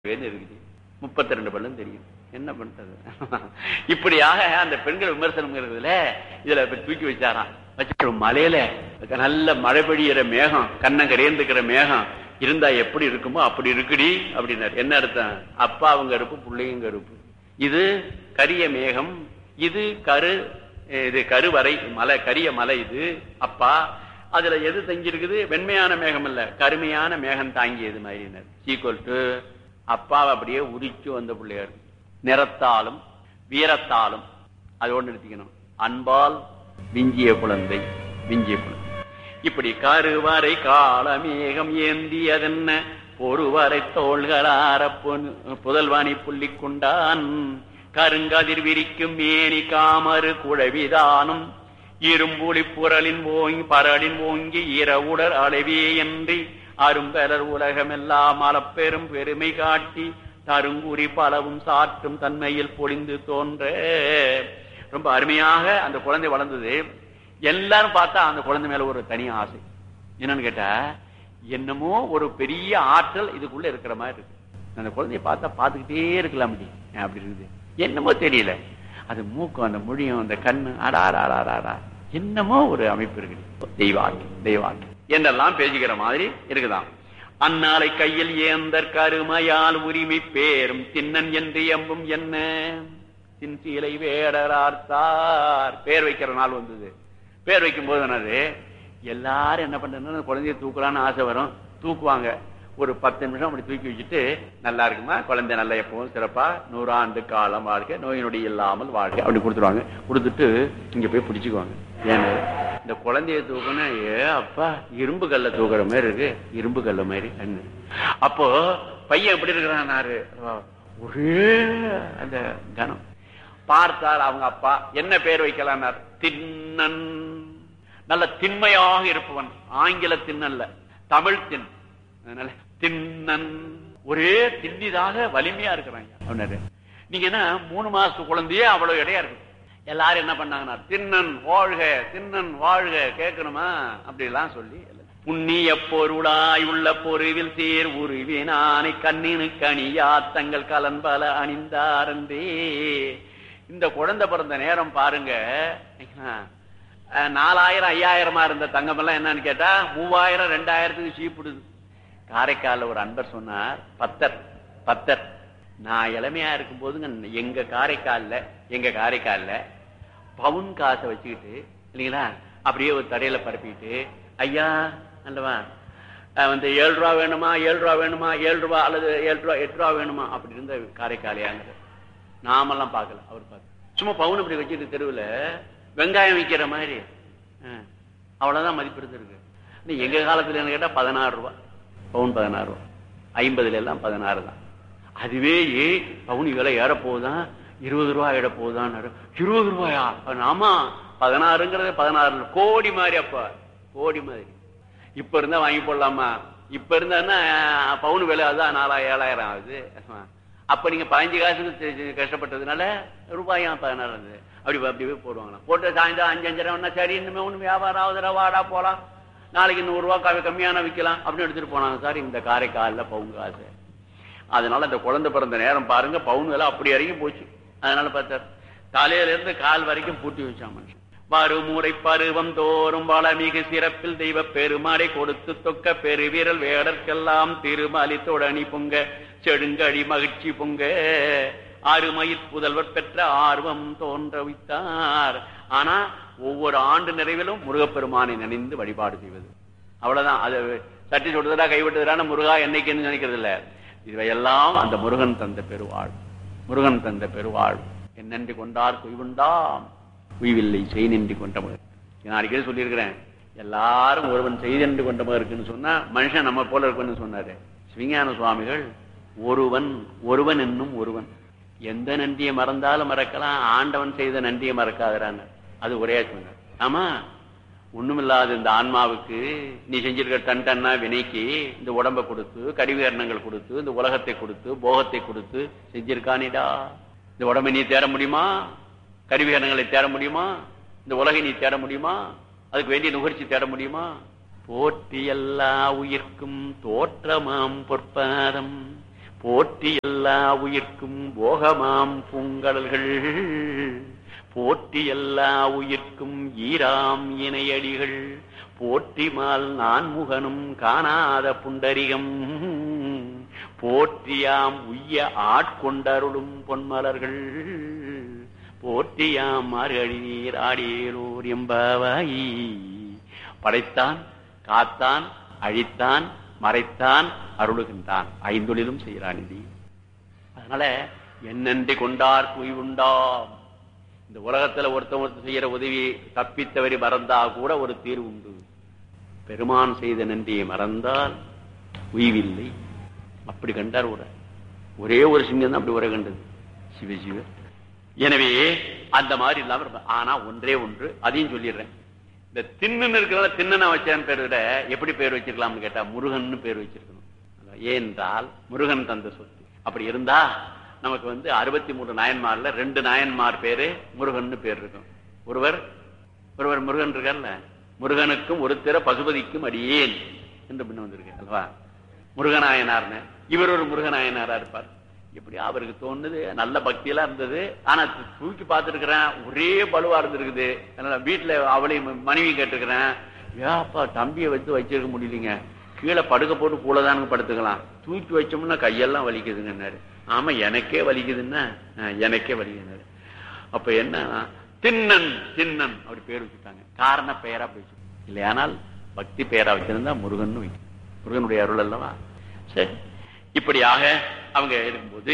இருக்குது. 32 பல்லும் தெரியும். என்ன பண்றது? இப்படியாக அந்த பெண்கள் விமர்சனம் இதுல தூக்கி வச்சாராம். வச்சு மலையில நல்ல மழை பெய்கிற மேகம், கண்ணங்கரேந்துக்கிற மேகம் இருந்தா எப்படி இருக்குமோ அப்படி இருக்குடி அப்படின்னாரு. என்ன அர்த்தம்? அப்பா அவங்க கருப்பு, பிள்ளையும் கருப்பு. இது கரிய மேகம், இது கருவறை மலை, கரிய மலை. இது அப்பா அதுல எது தங்கி இருக்குது? வெண்மையான மேகம் இல்ல, கருமையான மேகம் தாங்கியது மாதிரி. ஈக்குவல் டு அப்பாவை அப்படியே உரிச்சு வந்த பிள்ளையார். நிறத்தாலும் வீரத்தாலும் அதோடு நிறுத்திக்கணும். அன்பால் விஞ்சிய குழந்தை, விஞ்சிய குழந்தை. இப்படி கருவறை காலமேகம் ஏந்தியதென்ன பொறுவரை தோள்களார புதல்வாணி புள்ளி கொண்டான். கருங்கதிர் விரிக்கும் மேனி காமறு குழவிதானும் இரும்புலி புரளின் ஓங்கி பரளின் ஓங்கி இரவுடர் அளவே என்று அரும்பெறர் உலகமெல்லாம் மலப்பெரும் பெருமை காட்டி தருங்குறி பலவும் சாற்றும் தன்மையில் பொழிந்து தோன்ற. ரொம்ப அருமையாக அந்த குழந்தை வளர்ந்தது. எல்லாரும் பார்த்தா அந்த குழந்தை மேல ஒரு தனி ஆசை. என்னன்னு கேட்டா, என்னமோ ஒரு பெரிய ஆற்றல் இதுக்குள்ள இருக்கிற மாதிரி இருக்கு. அந்த குழந்தைய பார்த்தா பார்த்துக்கிட்டே இருக்கலாம் அப்படி இருக்குது. என்னமோ தெரியல, அது மூக்கம், அந்த மொழியும், அந்த கண்ணு, அடாடா என்னமோ ஒரு அமைப்பு இருக்குது. தெய்வாக்கி தெய்வாக்கி என்றெல்லாம் பேசிக்கிற மாதிரி இருக்குதாம். அந்நாளை கையில் ஏந்தர் கருமையால் உரிமை பேரும் தின்னன் என்று எம்பும் என்ன தின்சீலை வேடரார்த்தார். பேர் வைக்கிற நாள் வந்தது. பேர் வைக்கும் போது என்னது, எல்லாரும் என்ன பண்றது, குழந்தைய தூக்கலான்னு ஆசை வரும். தூக்குவாங்க. ஒரு 10 நிமிஷம் அப்படி தூக்கி வச்சுட்டு, நல்லா இருக்குமா குழந்தை, நல்லா எப்பவும் சிறப்பா 100 ஆண்டு காலம் வாழ்க, நோய் நொடி இல்லாமல் வாழ்க அப்படி கொடுத்துருவாங்க. கொடுத்துட்டு இங்க போய் பிடிச்சுக்குவாங்க. ஏன்னா இந்த குழந்தைய தூக்கணும், அப்பா இரும்பு கல்ல தூக்குற மாதிரி இருக்கு, இரும்பு கல்ல மாதிரி. அப்போ பையன் எப்படி இருக்கிறான், ஒரே அந்த கனம். பார்த்தால் அவங்க அப்பா என்ன பேர் வைக்கலாம், தின்னன். நல்ல திண்மையாக இருப்பவன். ஆங்கில தின்னல்ல, தமிழ் தின். அதனால தின்னன், ஒரே திண்ணிதாக வலிமையா இருக்கிறாங்க. நீங்க என்ன 3 மாசத்து குழந்தையே அவ்வளவு இடையா இருக்கு. எல்லாரும் என்ன பண்ணாங்கன்னா, தின்னன் வாழ்க, தின்னன் வாழ்க கேட்கணுமா அப்படி எல்லாம் சொல்லி, புண்ணிய பொருளாய் உள்ள பொருவில் சேர் உருவினானை கண்ணினு கனியா தங்கள் கலன்பல அணிந்தாரந்தே. இந்த குழந்தை பிறந்த நேரம் பாருங்க, 4000 5000 இருந்த தங்கம் எல்லாம் என்னன்னு கேட்டா 3000 2000 சீப்பிடுது. காரைக்கால ஒரு அன்பர் சொன்னார், பத்தர் நான் இளமையா இருக்கும் போதுங்க எங்க காரைக்கால்ல பவுன் காசை வச்சுக்கிட்டு இல்லைங்களா, அப்படியே ஒரு தடையில பரப்பிட்டு, ஐயா அல்லவா வந்து 7 ரூபா வேணுமா, 7 ரூபா வேணுமா, 7 ரூபா அல்லது 7 ரூபா 8 ரூபா வேணுமா அப்படி இருந்த காரைக்காலையாங்கிற நாமெல்லாம் பார்க்கல. அவர் பார்க்க சும்மா பவுன் அப்படி வச்சுட்டு தெருவில் வெங்காயம் விற்கிற மாதிரி அவ்வளவுதான் மதிப்பு இருந்திருக்கு. எங்க காலத்துல என்ன கேட்டா 16 ரூபா பவுன், 16 ரூபா. 50 எல்லாம் 16 தான். அதுவே பவுன் விலை ஏற போகுதான், 20 ரூபாய் ஏற போகுதான். 20 ரூபாயா? ஆமா, 16ங்கிறது 16 கோடி மாதிரி. அப்ப கோடி மாதிரி. இப்ப இருந்தா வாங்கி போடலாமா? இப்ப இருந்தா பவுன் விலை அதான் 4000 7000 ஆகுது. அப்ப நீங்க 15 காசுக்கு கஷ்டப்பட்டதுனால ரூபாயும் 16 இருந்தது. அப்படியே போடுவாங்களாம். போட்டு சாயந்தரம் 5-5 சரி இன்னுமே ஒண்ணு வியாபாரம் ஆகுதுடா, வாடா போலாம், நாளைக்கு 100 ரூபா கம்மியான விற்கலாம் அப்படின்னு எடுத்துட்டு போனாங்க சார் இந்த காரைக்காலில் பவுன் காசு. அதனால அந்த குழந்தை பிறந்த நேரம் பாருங்க, பவுன் விலை அப்படி இறங்கி போச்சு. அதனால பார்த்தார், தலையில இருந்து கால் வரைக்கும் பூட்டி வச்சான் மனுஷன். வருமுறை பருவம் தோறும் வளமிகு சிறப்பில் தெய்வ பெருமாடை கொடுத்து தொக்க பெருவீரல் வேடற்கெல்லாம் திருமலி தொடனி பொங்க செடுங்கடி மகிழ்ச்சி பொங்க அருமயிற் புதல்வர் பெற்ற ஆர்வம் தோன்ற வைத்தார். ஆனா ஒவ்வொரு ஆண்டு நிறைவிலும் முருகப்பெருமானை நினைந்து வழிபாடு செய்வது அவ்வளவுதான். அது தட்டி சொல்றதா கைவிட்டதுடான முருகா என்னைக்குன்னு நினைக்கிறது இல்ல. இவையெல்லாம் அந்த முருகன் தந்த பெருவாழ், முருகன் தந்த பெருவாழ். என்னென்று கொண்டார் குய்வுண்டாம் குய்வில்லை செய் நின்று கொண்ட மகர். நான் அடிக்கடி சொல்லியிருக்கிறேன், எல்லாரும் ஒருவன் செய்தென்று கொண்ட மகர் இருக்குன்னு சொன்னா மனுஷன் நம்ம போல இருக்குன்னு சொன்னாரு சிவஞான சுவாமிகள். ஒருவன் என்னும் ஒருவன், எந்த நன்றியை மறந்தாலும் மறக்கலாம், ஆண்டவன் செய்த நன்றியை மறக்காதான்னு. அது ஒரே சொன்னார். ஆமா, ஒண்ணுமில்லாத இந்த ஆன்மாவுக்கு நீ செஞ்சிருக்க டன் டன்னா வினைக்கு இந்த உடம்பை கொடுத்து, கருவிகரணங்கள் கொடுத்து, இந்த உலகத்தை கொடுத்து, போகத்தை கொடுத்து செஞ்சிருக்கானிடா. இந்த உடம்பை நீ தேட முடியுமா? கருவிகரணங்களை தேட முடியுமா? இந்த உலகை நீ தேட முடியுமா? அதுக்கு வேண்டிய நுகர்ச்சி தேட முடியுமா? போற்றி எல்லா உயிர்க்கும் தோற்றமாம் பொற்பாதம் போற்றி எல்லா உயிர்க்கும் போகமாம் பூங்கடல்கள் போற்றி எல்லா உயிர்க்கும் ஈராம் இணையடிகள் போற்றிமால் நான் முகனும் காணாத புண்டரிகம் போற்றியாம் உய்ய ஆட்கொண்டருளும் பொன்மலர்கள் போற்றியாம் மார்கழி நீர் ஆடியோர் எம்பாவாயி. படைத்தான், காத்தான், அழித்தான், மறைத்தான், அருளுகின்றான், ஐந்தொழிலும் செய்யறான். இது அதனால என்னென்று கொண்டார் குய்வுண்டாம். இந்த உலகத்துல ஒருத்தர் செய்யற உதவி தப்பித்தவரி மறந்தா கூட ஒரு தீர்வு உண்டு. பெருமான் செய்த நன்றியை மறந்தால் உய்வில்லை. அப்படி கண்டார் ஒரே ஒரு சிங்கம் தான் அப்படி உரை கண்டது, சிவசிவ. எனவே அந்த மாதிரி இல்லாம, ஆனா ஒன்றே ஒன்று அதையும் சொல்லிடுறேன். இந்த தின்னு இருக்கிறத திண்ணனா வச்சான்னு பேர் விட எப்படி பேர் வச்சிருக்கலாம்னு கேட்டா முருகன் பேர் வச்சிருக்கணும். ஏனென்றால் முருகன் தந்த சொத்து. அப்படி இருந்தா நமக்கு 63 நாயன்மார்ல 2 நாயன்மார் பேரு முருகன் பேர் இருக்கும். ஒருவர் முருகன் இருக்கார்ல, முருகனுக்கும் ஒரு திற பசுபதிக்கும் அடியேன் என்று பின்ன வந்திருக்கு அல்லவா. முருகநாயனார்னு இவர் ஒரு முருகநாயனாரா இருப்பார். எப்படி அவருக்கு தோணுது, நல்ல பக்தியெல்லாம் இருந்தது. ஆனா தூக்கி பார்த்துருக்கிறேன், ஒரே பலுவா இருந்திருக்குது. அதனால வீட்டுல அவளையும் மனைவி கேட்டிருக்கிறேன், ஏப்பா தம்பியை வச்சிருக்க முடியலீங்க, கீழே படுக்க போட்டு கூடதானுங்க படுத்துக்கலாம், தூக்கி வச்சோம்னா கையெல்லாம் வலிக்குதுங்கன்னாரு. ஆமா எனக்கே வலிக்குதுன்னா, எனக்கே வலிக்குதுன்னாரு. அப்ப என்ன திண்ணன் திண்ணன் அப்படி பேர் வச்சுட்டாங்க. காரண பெயரா அப்படி வச்சு இல்லையானால் பக்தி பெயரா வச்சிருந்தா முருகன் வைக்கும். முருகனுடைய அருள் அல்லவா. சரி, இப்படியாக அவங்க இருக்கும்போது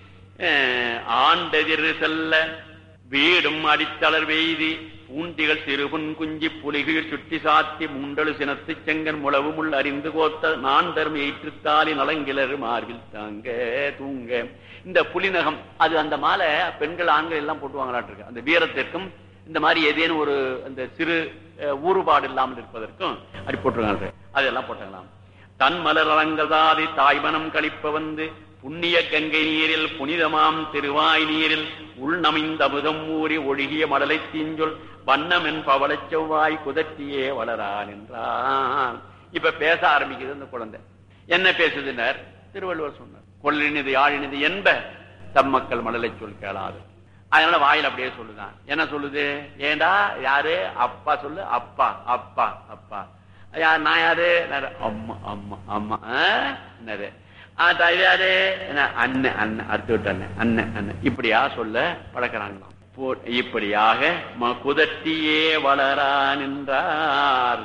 ஆண்டெதிர் செல்ல வீடும் அடித்தளர் வெய்தி பூண்டிகள் சிறுபுன் குஞ்சி புலிகள் சுட்டி சாத்தி மூண்டலு சினத்து செங்கன் முளவு முள் அறிந்து கோத்த நான் தரும் ஏற்றுத்தாலி நலங்கிலர் மார்பில் தாங்க தூங்க. இந்த புலிநகம் அது அந்த மாலை பெண்கள் ஆண்கள் எல்லாம் போட்டுவாங்களாட்டு இருக்கு. அந்த வீரத்திற்கும் இந்த மாதிரி ஏதேனும் ஒரு அந்த சிறு ஊறுபாடு இல்லாமல் இருப்பதற்கும் அப்படி போட்டிருக்காங்க. அதெல்லாம் போட்டாங்களாம். தன் மலர் அரங்கதாதி தாய்மனம் கழிப்ப புண்ணிய கங்கை நீரில் புனிதமாம் திருவாய் நீரில் உள்நமைந்த அமுதம் ஊறி ஒழுகிய மடலை தீஞ்சொல் வண்ணமென் பவள செவ்வாய் குதற்றியே வளரான் என்றான். இப்ப பேச ஆரம்பிக்குது அந்த குழந்தை. என்ன பேசுதுனர்? திருவள்ளுவர் சொன்னார், கொள்ளினிது யாழினிது என்ப தம்மக்கள் மடலை சொல் கேளாது. அதனால வாயில் அப்படியே சொல்லுதான். என்ன சொல்லுது? ஏண்டா யாரு? அப்பா சொல்லு. அப்பா அப்பா அப்பா. யார்? நான் யாரு? அம்மா அம்மா அம்மா. என்னது யாரு? அண்ணன் அண்ணன் அறுத்து விட்டு அண்ணன் அண்ணன் அண்ணன் இப்படியா சொல்ல பழக்கிறாங்களாம். இப்படியாக குதட்டியே வளரான் என்றார்.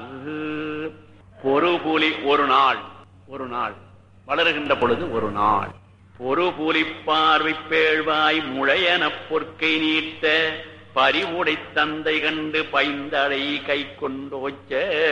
பொறுபுலி ஒரு நாள் வளருகின்ற பொழுது ஒரு நாள் பொறுபுலி பார்வை பேழ்வாய் முளையன பொற்கை நீட்ட பறிவுடை தந்தை கண்டு பைந்தடை கை கொண்டோச்ச.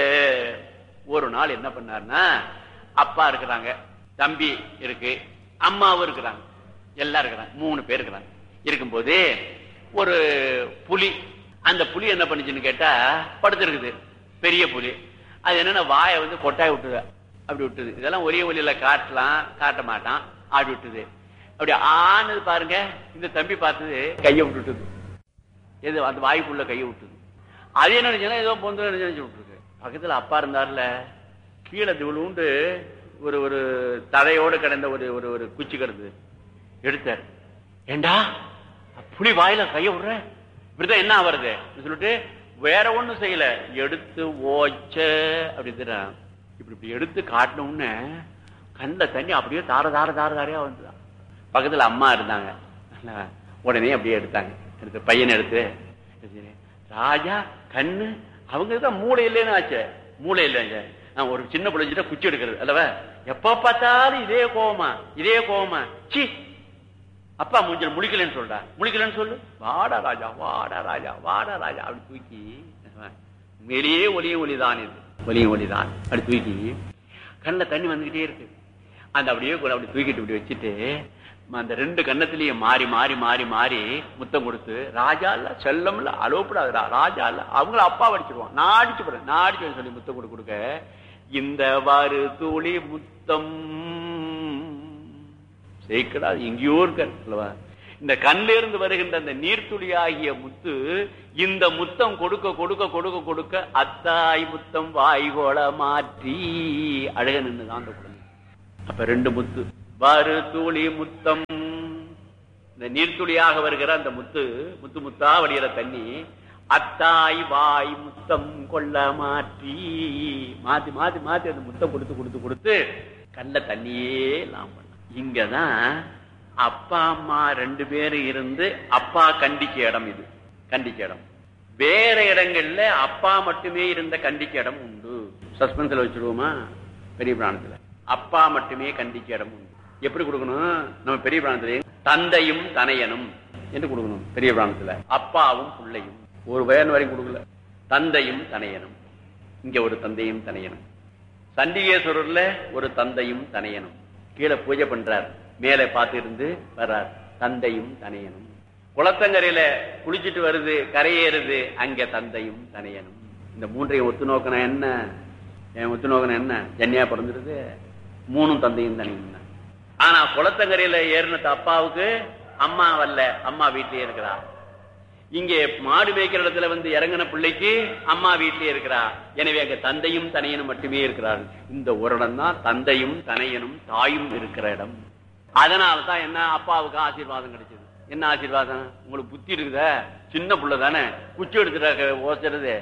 ஒரு நாள் என்ன பண்ணார்னா, அப்பா இருக்கிறாங்க, தம்பி இருக்கு, அம்மாவும் இருக்கிறாங்க, எல்லாம் இருக்கிறாங்க, 3 பேர் இருக்கிறாங்க. இருக்கும்போது ஒரு புலி, அந்த புலி என்ன பண்ணுச்சுன்னு கேட்டா படுத்திருக்குது, பெரிய புலி. அது என்னன்னா வாயை கொட்டாய் விட்டுது, அப்படி விட்டுது. இதெல்லாம் ஒரே ஒலியில காட்டலாம், காட்ட மாட்டான், ஆடி விட்டுது. அப்படி ஆனது பாருங்க. இந்த தம்பி பார்த்தது கையை விட்டுட்டுது, எது அந்த வாய்ப்புள்ள கையை விட்டுது. அது என்ன நினைச்சுன்னா ஏதோ பொந்து நினைச்சு விட்டுருக்கு. பக்கத்துல அப்பா இருந்தார்ல, கீழே விழுந்து ஒரு ஒரு தடையோடு கிடந்த ஒரு ஒரு ஒரு குச்சி கிடந்து எடுத்தார். ஏண்டா புலி வாயில கைய விடுற, இப்படிதான் என்ன வருது சொல்லிட்டு வேற ஒண்ணும் செய்யல, எடுத்து ஓச்ச அப்படி இப்படி எடுத்து காட்டணும்னு கண்ட தண்ணி அப்படியே தார தார தார தாரையா வந்துதான். பக்கத்துல அம்மா இருந்தாங்க, உடனே அப்படியே எடுத்தாங்க. எடுத்து பையனை எடுத்து ராஜா கண்ணு அவங்கதான் மூளை இல்லைன்னு ஆச்சு. மூளை இல்லைங்க, ஒரு சின்ன பிள்ளைஞ்சிட்ட குச்சி எடுக்கிறது அல்லவா, எப்ப பார்த்தாலும் இதே கோவமா சி அப்பா மூஞ்சல் முழிக்கலன்னு சொல்றா, முழிக்கலன்னு சொல்லு, வாடா ராஜா வாடா ராஜா வாடா ராஜா அப்படி தூக்கி மேலேயே ஒலியும் ஒலிதான், இது ஒலியும் ஒலிதான் அப்படி தூக்கி கண்ணில் தண்ணி வந்துகிட்டே இருக்கு. அந்த அப்படியே அப்படி தூக்கிட்டு இப்படி வச்சுட்டு அந்த 2 கண்ணத்திலையும் மாறி மாறி மாறி மாறி முத்தம் கொடுத்து, ராஜா இல்ல செல்லம்ல அலோப்படாதுடா, ராஜா இல்ல அவங்கள அப்பா அடிச்சிருவான், நான் அடிச்சு சொல்லி முத்தம் கொடுக்க இந்த வாரு துளி முத்தம் சேர்க்கடா எங்கேயோ இருக்க. இந்த கண்ணில இருந்து வருகின்ற அந்த நீர்த்துளி ஆகிய முத்து, இந்த முத்தம் கொடுக்க கொடுக்க கொடுக்க கொடுக்க அத்தாய் முத்தம் வாய்கோள மாற்றி அழக நின்றுதான் அந்த குழந்தை. அப்ப 2 முத்து வரு துளி முத்தம், இந்த நீர்த்துளியாக வருகிற அந்த முத்து முத்து முத்தா வடிகிற தண்ணி அத்தாய் வாய் முத்தம் கொள்ள மாற்றி மாத்தி மாத்தி மாத்தி அந்த முத்தம் கொடுத்து கொடுத்து கொடுத்து கண்ட தண்ணியே எல்லாம் பண்ண. இங்கதான் அப்பா அம்மா 2 பேரும் இருந்து அப்பா கண்டிச்ச இடம், இது கண்டிச்ச இடம். வேற இடங்கள்ல அப்பா மட்டுமே இருந்த கண்டிச்ச இடம் உண்டு. சஸ்பென்ஸ்ல வச்சிருவோமா? பெரிய பிராணத்துல அப்பா மட்டுமே கண்டிச்ச இடம் உண்டு. எப்படி கொடுக்கணும்? நம்ம பெரிய பிராணத்துல தந்தையும் தனையனும் என்று கொடுக்கணும். பெரிய பிராணத்துல அப்பாவும் பிள்ளையும் ஒரு வயன் வரைக்கும் கொடுக்கல. தந்தையும் தனையனும், இங்க ஒரு தந்தையும் தனையனும். சண்டிகேஸ்வரர்ல ஒரு தந்தையும் தனையனும். கீழே பூஜை பண்றார், மேலே பார்த்து இருந்து வர்றார், தந்தையும் தனையனும். குளத்தங்கரையில குளிச்சுட்டு வருது, கரையேறுது, அங்க தந்தையும் தனையனும். இந்த 3ஐயும் ஒத்து நோக்கணும் என்ன? ஒத்து நோக்கணும் என்ன? ஜன்னியா பிறந்துருது, 3 தந்தையும் தனையும் தான். ஆனா குளத்தங்கரையில ஏறினது அப்பாவுக்கு அம்மா வரல, அம்மா வீட்டிலே இருக்கிறா. இங்கே மாடு மேய்க்கிற இடத்துல வந்து இறங்கின பிள்ளைக்கு அம்மா வீட்டிலே இருக்கிறா. எனவே அங்க தந்தையும் தனையனும் மட்டுமே இருக்கிறார்கள். இந்த ஒரு இடம் தான் தந்தையும் தனையனும் தாயும் இருக்கிற இடம். அதனாலதான் என்ன, அப்பாவுக்கு ஆசீர்வாதம் கிடைச்சது. என்ன ஆசீர்வாதம்? உங்களுக்கு புத்தி இருக்குத, சின்ன புள்ள தானே, குச்சி எடுத்துட்டு ஓசுறது,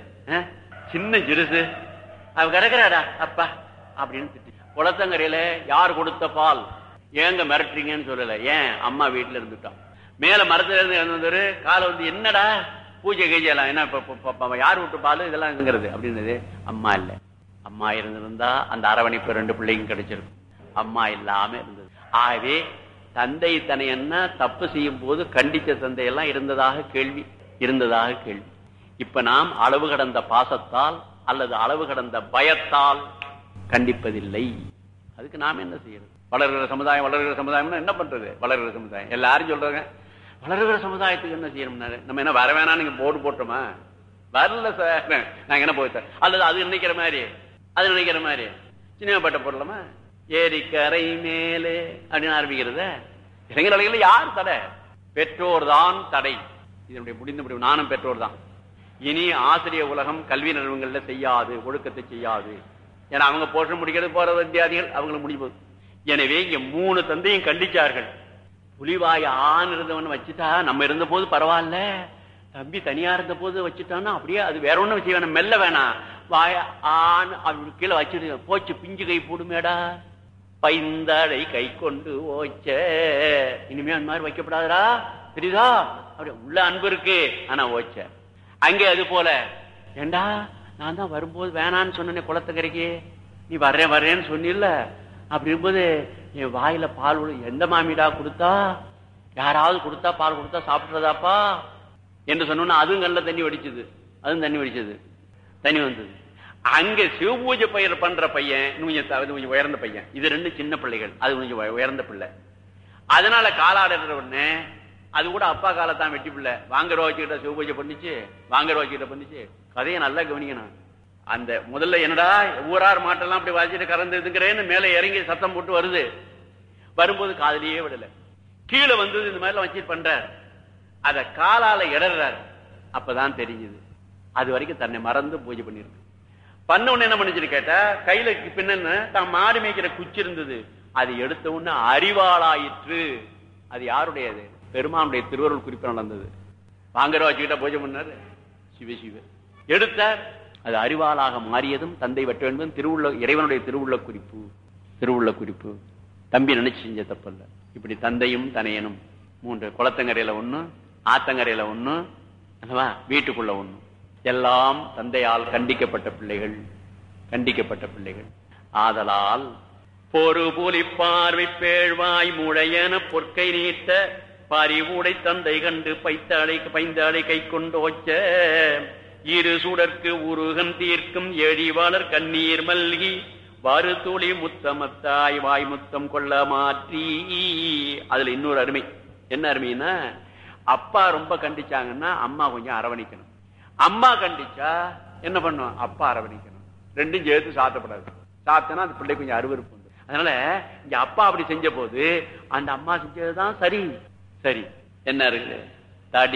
சின்ன சிறுசு, அவ கிடக்குறாடா அப்பா அப்படின்னு திட்டி. குளத்தங்கரையில யார் கொடுத்த பால், ஏங்க மிரட்டுறீங்கன்னு சொல்லல. ஏன்? அம்மா வீட்டுல இருந்துட்டான். மேல மரத்துல இருந்து இறந்து காலை வந்து என்னடா பூஜை கீஜெல்லாம் என்ன யார் விட்டு பால் இதெல்லாம்ங்கிறது அப்படின்றது. அம்மா இல்ல, அம்மா இருந்திருந்தா அந்த அரவணைப்பு 2 பிள்ளைக்கும் கிடைச்சிருக்கும். அம்மா இல்லாம இருந்தது. ஆகவே தந்தை தனையன்னா தப்பு செய்யும் போது கண்டிச்ச தந்தையெல்லாம் இருந்ததாக கேள்வி, இருந்ததாக கேள்வி. இப்ப நாம் அளவு கடந்த பாசத்தால் அல்லது அளவு கடந்த பயத்தால் கண்டிப்பதில்லை. அதுக்கு நாம் என்ன செய்யறது? வளர்கிற சமுதாயம், வளர்கிற சமுதாயம் என்ன பண்றது? வளர்கிற சமுதாயம் எல்லாரும் சொல்றாங்க, வளர்கிற சமுதாயத்துக்கு என்ன செய்யணும்னாரு. நம்ம என்ன வர வேணாம் நீங்க போர்டு போட்டோமா? வரல சார், நாங்க என்ன போய்த்தோம். அல்லது அது நினைக்கிற மாதிரி, அது நினைக்கிற மாதிரி சினிமா பாட்ட போடலாமா? ஏரிக்கரை மேலே அப்படின்னு ஆரம்பிக்கிறத இளைஞர்கள் யார் தடை? பெற்றோர் தான் தடை. இதனுடைய முடிந்த முடிவு. நானும் பெற்றோர் தான். இனி ஆசிரிய உலகம் கல்வி நிறுவனங்கள்ல செய்யாது, ஒழுக்கத்தை செய்யாது. ஏன்னா அவங்க போஷம் முடிக்கிறது போற வித்தியாதிகள் அவங்களுக்கு முடிவு. எனவே இங்க 3 தந்தையும் கண்டிச்சார்கள். புலிவாய் ஆண் இருந்தவன் வச்சுட்டா, நம்ம இருந்த போது பரவாயில்ல, தம்பி தனியா இருந்த போது வச்சுட்டான்னா அப்படியே அது வேற ஒண்ணும் வச்சு வேணாம், மெல்ல வேணாம், வாய ஆண் அப்படி கீழே வச்சுட்டு போச்சு, பிஞ்சு கை போடுமேடா, பைந்தாடை கை கொண்டு ஓச்ச, இனிமே அந்த மாதிரி வைக்கப்படாதா, தெரியுதா? அப்படி உள்ள அன்பு இருக்கு, ஆனா ஓச்ச. அங்கே அது போல, ஏண்டா நான் தான் வரும்போது வேணான்னு சொன்னேன் குளத்தக்கரைக்கு, நீ வர்றேன்னு சொன்னில்ல, அப்படி இருக்கும்போது என் வாயில பால் எந்த மாமிடா கொடுத்தா, யாராவது கொடுத்தா பால் கொடுத்தா சாப்பிட்றதாப்பா என்று சொன்னோன்னா அதுவும் கண்ணில் தண்ணி வடிச்சது, அதுவும் தண்ணி வடிச்சது, தண்ணி வந்தது. அங்க சிவபூஜை பயிர் பண்ற பையன் கொஞ்சம் உயர்ந்த பையன், இது 2 சின்ன பிள்ளைகள், அது கொஞ்சம் உயர்ந்த பிள்ளை. அதனால காலாடுற உடனே அது கூட அப்பா காலத்தான் வெட்டி பிள்ளை, வாங்குற வச்சுக்கிட்ட சிவபூஜை பண்ணிச்சு, வாங்குற வச்சுக்கிட்ட பண்ணிச்சு. கதையை நல்லா கவனிக்கணும். அந்த முதல்ல என்னடா ஊரார் மாட்டெல்லாம் அப்படி வாசிட்டு கறந்து இதுங்கிறேன்னு மேல இறங்கி சத்தம் போட்டு வருது. வரும்போது காதலியே விடல, கீழே வந்தது இந்த மாதிரி வச்சுட்டு பண்றார். அத காலால இடறாரு. அப்பதான் தெரிஞ்சது அது வரைக்கும் தன்னை மறந்து பூஜை பண்ணிருக்கு. பண்ண உடனே என்ன பண்ணிச்சு கேட்டா, கையில பின்ன தான் மாடு மேய்க்கிற குச்சி இருந்தது, அது எடுத்த உடனே அறிவாளாயிற்று. அது யாருடையது? பெருமானுடைய திருவருள் குறிப்பு நடந்தது. வாங்குற வச்சுக்கிட்ட பூஜை பண்ணாரு, சிவசிவ எடுத்தார். அது அறிவாளாக மாறியதும் தந்தை வெட்ட வேண்டும் திருவுள்ள இறைவனுடைய திருவுள்ள குறிப்பு. திருவுள்ள குறிப்பு தம்பி நினைச்சு செஞ்ச தப்பல்ல. இப்படி தந்தையும் தனையனும் 3, குளத்தங்கரையில 1, ஆத்தங்கரையில 1, வீட்டுக்குள்ள 1, எல்லாம் தந்தையால் கண்டிக்கப்பட்ட பிள்ளைகள், கண்டிக்கப்பட்ட பிள்ளைகள். ஆதலால் பொறு புலி பார்வை பேழ்வாய் முழையன பொற்கை நீட்ட பறிவுடை தந்தை கண்டு பைந்தாளை கை கொண்டு ஓச்ச இரு சுடற்கு உருகன் தீர்க்கும் எழிவாளர் கண்ணீர் மல்கி வரு துளி முத்தமத்தாய் வாய் முத்தம் கொள்ள மாற்றி. அதுல இன்னொரு அருமை. என்ன அருமைன்னா, அப்பா ரொம்ப கண்டிச்சாங்கன்னா அம்மா கொஞ்சம் அரவணைக்கணும். அம்மா கண்டிச்சா என்ன பண்ணும்? அப்பா அரவணைக்கணும். 2ம் சேர்த்து சாத்தப்படாது. சாத்தனா அந்த பிள்ளை கொஞ்சம் அருவருப்பு. அதனால இங்க அப்பா அப்படி செஞ்ச போது அந்த அம்மா செஞ்சதுதான் சரி. சரி என்ன இருக்கு?